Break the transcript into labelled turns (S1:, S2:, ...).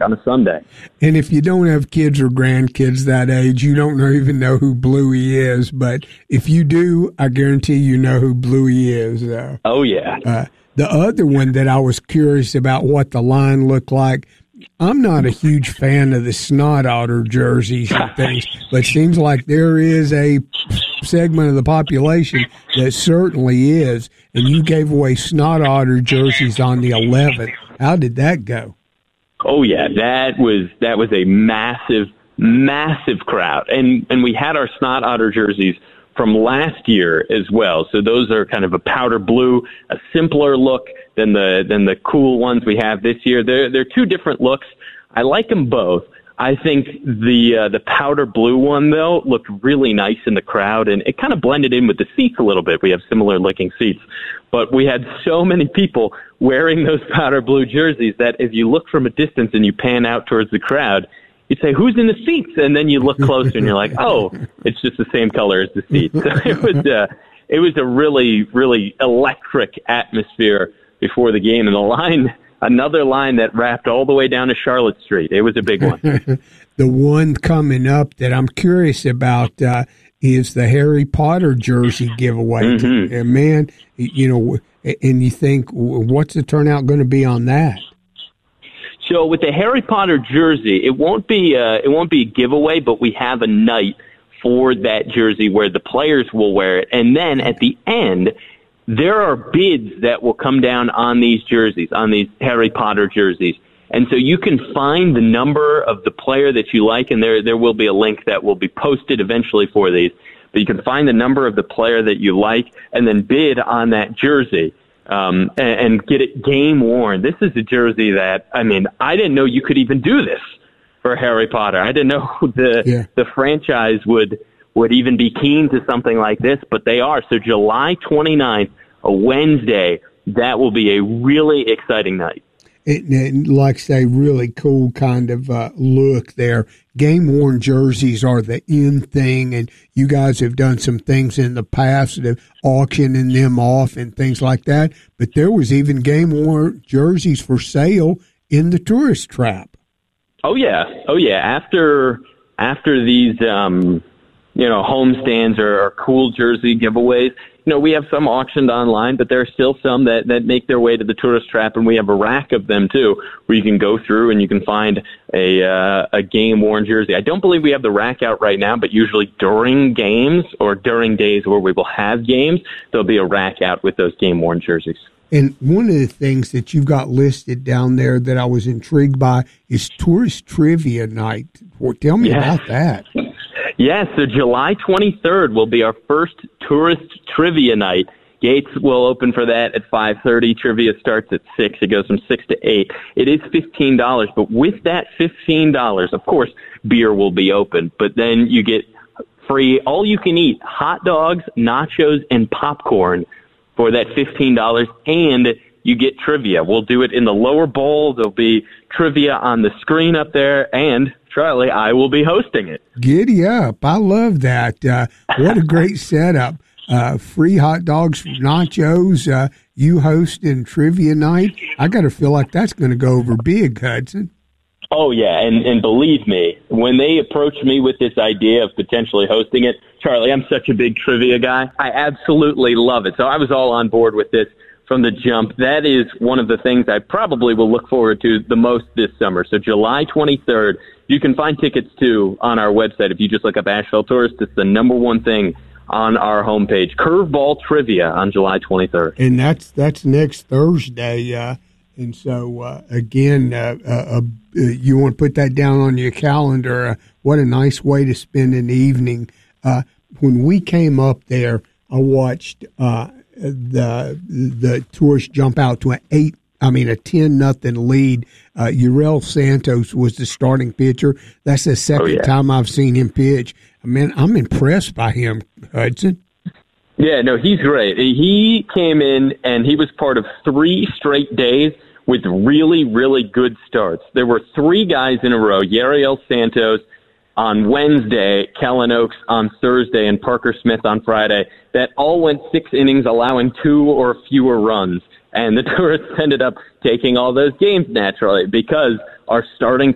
S1: on a Sunday.
S2: And if you don't have kids or grandkids that age, you don't even know who Bluey is. But if you do, I guarantee you know who Bluey is.
S1: Oh, yeah.
S2: The other one that I was curious about what the line looked like, I'm not a huge fan of the Snot Otter jerseys and things, but it seems like there is a segment of the population that certainly is, and you gave away Snot Otter jerseys on the 11th. How did that go?
S1: Oh, yeah, that was a massive crowd, and we had our Snot Otter jerseys from last year as well. So those are kind of a powder blue, a simpler look than the cool ones we have this year. They're two different looks. I like them both. I think the powder blue one, though, looked really nice in the crowd, and it kind of blended in with the seats a little bit. We have similar looking seats. But we had so many people wearing those powder blue jerseys that if you look from a distance and you pan out towards the crowd, you'd say, who's in the seats? And then you look closer and you're like, oh, it's just the same color as the seats. So it was a really, really electric atmosphere before the game. And the line, another line that wrapped all the way down to Charlotte Street. It was a big one.
S2: The one coming up that I'm curious about is the Harry Potter jersey giveaway.
S1: Mm-hmm.
S2: And man, you know, and you think, what's the turnout going to be on that?
S1: So with the Harry Potter jersey, it won't be a giveaway, but we have a night for that jersey where the players will wear it, and then at the end, there are bids that will come down on these jerseys, on these Harry Potter jerseys, and so you can find the number of the player that you like, and there will be a link that will be posted eventually for these, but you can find the number of the player that you like, and then bid on that jersey. And get it game worn. This is a jersey that, I mean, I didn't know you could even do this for Harry Potter. I didn't know the franchise would even be keen to something like this, but they are. So July 29th, a Wednesday, that will be a really exciting night.
S2: It like say, really cool kind of look there. Game-worn jerseys are the in thing, and you guys have done some things in the past of auctioning them off and things like that. But there was even game-worn jerseys for sale in the tourist trap.
S1: Oh yeah. After these, homestands or cool jersey giveaways, we have some auctioned online, but there are still some that make their way to the tourist trap, and we have a rack of them too, where you can go through and you can find a game-worn jersey. I don't believe we have the rack out right now, but usually during games or during days where we will have games, there'll be a rack out with those game-worn jerseys.
S2: And one of the things that you've got listed down there that I was intrigued by is Tourist Trivia Night. Tell me about that.
S1: Yes, so July 23rd will be our first Tourist Trivia Night. Gates will open for that at 5:30. Trivia starts at 6. It goes from 6 to 8. It is $15, but with that $15, of course, beer will be open. But then you get free, all-you-can-eat hot dogs, nachos, and popcorn for that $15, and you get trivia. We'll do it in the lower bowl. There'll be trivia on the screen up there, and Charlie, I will be hosting it.
S2: Giddy up. I love that. What a great setup. Free hot dogs, nachos, you hosting trivia night. I got to feel like that's going to go over big, Hudson.
S1: Oh, yeah, and believe me, when they approached me with this idea of potentially hosting it, Charlie, I'm such a big trivia guy. I absolutely love it. So I was all on board with this from the jump. That is one of the things I probably will look forward to the most this summer. So July 23rd, you can find tickets, too, on our website. If you just look up Asheville Tourist, it's the number one thing on our homepage. Curveball Trivia on July 23rd.
S2: And that's next Thursday. And so, again, you want to put that down on your calendar. What a nice way to spend an evening. When we came up there, I watched the tourists jump out to a 10-0 lead. Uriel Santos was the starting pitcher. That's the second time I've seen him pitch. Man, I'm impressed by him, Hudson.
S1: Yeah, no, he's great. He came in and he was part of 3 straight days with really, really good starts. There were 3 guys in a row, Yariel Santos on Wednesday, Kellen Oaks on Thursday, and Parker Smith on Friday, that all went 6 innings, allowing 2 or fewer runs. And the Tourists ended up taking all those games naturally because our starting